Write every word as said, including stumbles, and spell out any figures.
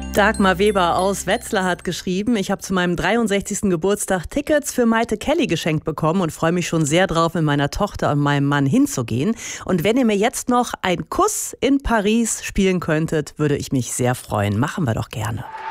Dagmar Weber aus Wetzlar hat geschrieben, ich habe zu meinem dreiundsechzigsten Geburtstag Tickets für Maite Kelly geschenkt bekommen und freue mich schon sehr drauf, mit meiner Tochter und meinem Mann hinzugehen. Und wenn ihr mir jetzt noch einen Kuss in Paris spielen könntet, würde ich mich sehr freuen. Machen wir doch gerne.